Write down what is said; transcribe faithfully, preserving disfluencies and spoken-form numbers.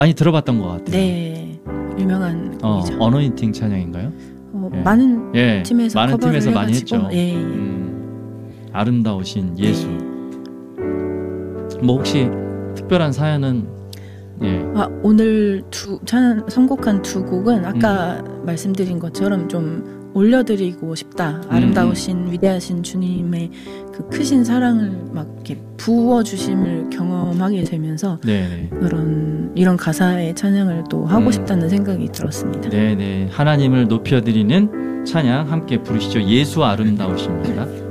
많이 들어봤던 것 같아요. 네, 유명한 곡이죠. 어, 어노인팅 찬양인가요? 어, 예. 많은 예. 팀에서 많은 커버를 팀에서 많이 해가지고, 했죠. 예. 음, 아름다우신 예수. 네. 뭐 혹시 특별한 사연은 예. 아, 오늘 두 찬 선곡한 두 곡은 아까 음. 말씀드린 것처럼 좀 올려드리고 싶다. 아름다우신 음. 위대하신 주님의 그 크신 사랑을 막 이렇게 부어주심을 경험하게 되면서 네네. 그런 이런 가사의 찬양을 또 하고 음. 싶다는 생각이 들었습니다. 네네. 하나님을 높여드리는 찬양 함께 부르시죠. 예수 아름다우십니다.